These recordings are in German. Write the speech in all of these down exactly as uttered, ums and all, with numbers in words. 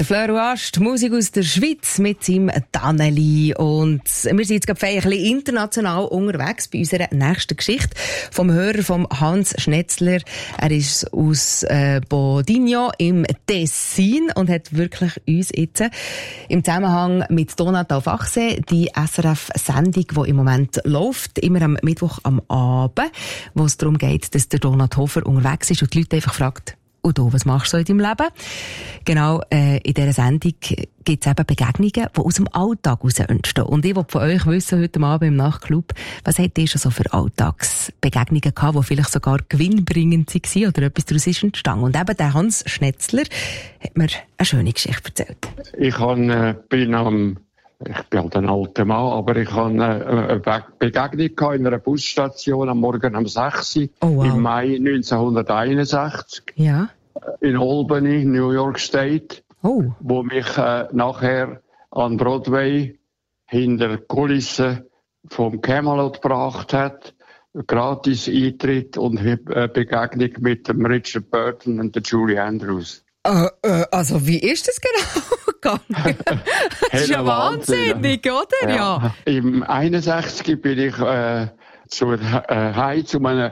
Fleur Ast, Musik aus der Schweiz mit seinem Tanneli. Und wir sind jetzt gerade ein bisschen international unterwegs bei unserer nächsten Geschichte vom Hörer vom Hans Schnetzler. Er ist aus äh, Bodigno im Tessin und hat wirklich uns jetzt im Zusammenhang mit Donat auf Achse die S R F-Sendung, die im Moment läuft, immer am Mittwoch am Abend, wo es darum geht, dass der Donat Hofer unterwegs ist und die Leute einfach fragt, Udo, was machst du so in deinem Leben? Genau, äh, in dieser Sendung gibt es eben Begegnungen, die aus dem Alltag heraus entstehen. Und ich wollte von euch wissen, heute Abend im Nachtclub, was habt ihr schon so für Alltagsbegegnungen gehabt, die vielleicht sogar gewinnbringend waren oder etwas daraus ist entstanden? Und eben der Hans Schnetzler hat mir eine schöne Geschichte erzählt. Ich han, äh, bin am, ich bin halt ein alter Mann, aber ich hatte äh, eine Begegnung in einer Busstation am Morgen um sechs Uhr oh, wow. im Mai neunzehnhunderteinundsechzig. Ja. In Albany, New York State, oh. wo mich äh, nachher an Broadway hinter der Kulisse vom Camelot gebracht hat. Gratis Eintritt und äh, Begegnung mit dem Richard Burton und der Julie Andrews. Uh, uh, also wie ist das genau gegangen? Das ist ja wahnsinnig, oder? Ja. ja. Im einundsechzig bin ich äh, zu, äh, heim zu meinem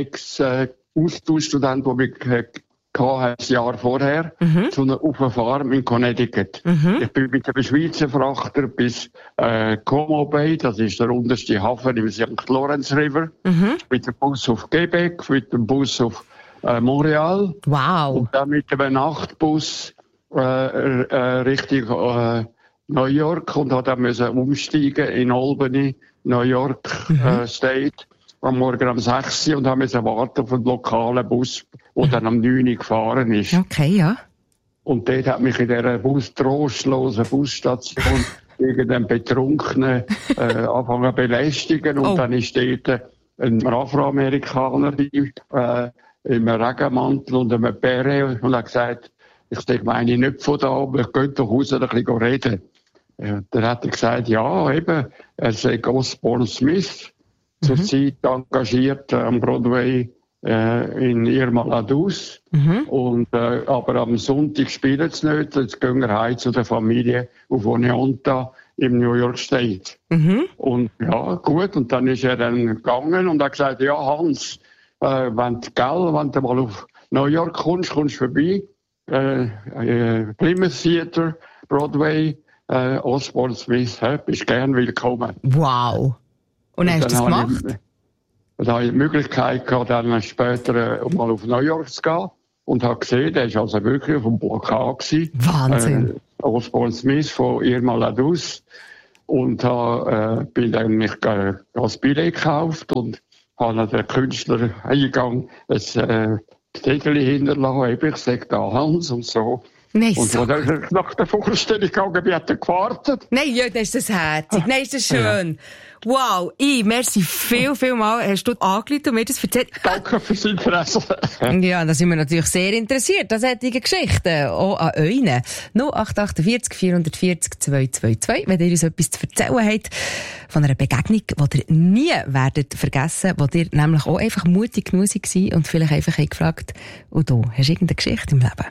Ex-Austauschstudent, der mich äh, ein Jahr vorher, mhm. zu einer, auf einer Farm in Connecticut. Mhm. Ich bin mit einem Schweizer Frachter bis äh, Como Bay, das ist der unterste Hafen im Sankt Lawrence River, mhm. mit dem Bus auf Quebec, mit dem Bus auf äh, Montreal. Wow. Und dann mit einem Nachtbus äh, äh, Richtung äh, New York und hat dann müssen umsteigen in Albany, New York mhm. äh, State. Am Morgen um sechs Uhr und haben müssen warten auf einen lokalen Bus, der dann um neun Uhr gefahren ist. Okay, ja. Und dort hat mich in dieser Bus, trostlosen Busstation irgendein Betrunkenen äh, angefangen zu belästigen. Und oh. dann ist dort ein Afroamerikaner äh, im Regenmantel und einem Beret und hat gesagt, ich meine nicht von da, aber ich gehe doch raus und ein bisschen reden. Ja, dann hat er gesagt, ja, eben, er sei Osborne Smith. Zurzeit mhm. engagiert äh, am Broadway äh, in Irma la Douce. Mhm. Und, äh, aber am Sonntag spielen sie nicht. Jetzt gehen wir heim zu der Familie auf Oneonta im New York State. Mhm. Und ja, gut. Und dann ist er dann gegangen und hat gesagt, ja, Hans, äh, wenn du, gell, wenn du mal auf New York kommst, kommst du vorbei. Äh, äh, Plymouth Theater, Broadway, äh, Osborne Smith, äh, bist gern willkommen. Wow. Und, und hast du das gemacht? Ich, dann habe ich die Möglichkeit gehabt, dann später äh, mal auf New York zu gehen. Und habe gesehen, der war also wirklich auf dem Plakat gewesen. Wahnsinn. Äh, Osborne Smith von Irma la Douce. Und habe, äh, bin dann mich äh, als Billett gekauft und habe den Künstler Eingang ein äh, Zettel hinterlassen. Eben, ich sage da Hans und so. Nein, und so als ich nach der Vorstellung gegangen bin, hat er gewartet. Nein, ja, das ist das herzig. Nein, ist das schön. Ja. Wow, ich, merci viel, viel mal. Hast du angerufen und mir das erzählt? Danke fürs Interesse. Ja, da sind wir natürlich sehr interessiert. Das hat die Geschichten auch an euren. null acht acht vier vier vier null zwei zwei zwei, wenn ihr uns etwas zu erzählen habt von einer Begegnung, die ihr nie werdet vergessen, wo ihr nämlich auch einfach mutig genug seid und vielleicht einfach gefragt, und du, hast du irgendeine Geschichte im Leben?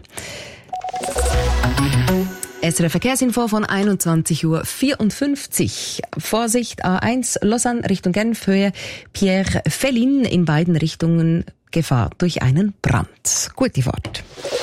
S R F Verkehrsinfo von einundzwanzig Uhr vierundfünfzig. Vorsicht A eins, Lausanne Richtung Genf, Höhe Pierre Fellin, in beiden Richtungen Gefahr durch einen Brand. Gute Fahrt.